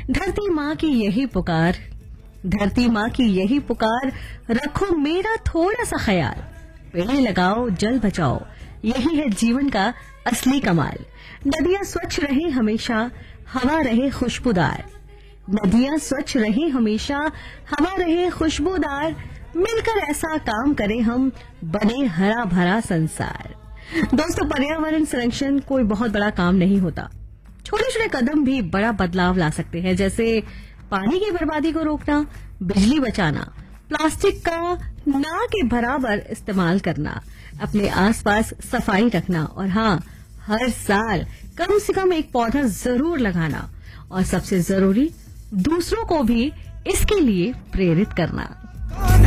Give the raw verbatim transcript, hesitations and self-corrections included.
धरती माँ की यही पुकार, धरती माँ की यही पुकार, रखो मेरा थोड़ा सा ख्याल, पेड़ लगाओ जल बचाओ, यही है जीवन का असली कमाल। नदियाँ स्वच्छ रहे हमेशा, हवा रहे खुशबूदार, नदियाँ स्वच्छ रहे हमेशा, हवा रहे खुशबूदार, मिलकर ऐसा काम करें हम, बने हरा भरा संसार। दोस्तों, पर्यावरण संरक्षण कोई बहुत बड़ा काम नहीं होता। छोटे छोटे कदम भी बड़ा बदलाव ला सकते हैं, जैसे पानी की बर्बादी को रोकना, बिजली बचाना, प्लास्टिक का ना के बराबर इस्तेमाल करना, अपने आसपास सफाई रखना और हाँ, हर साल कम से कम एक पौधा जरूर लगाना और सबसे जरूरी दूसरों को भी इसके लिए प्रेरित करना।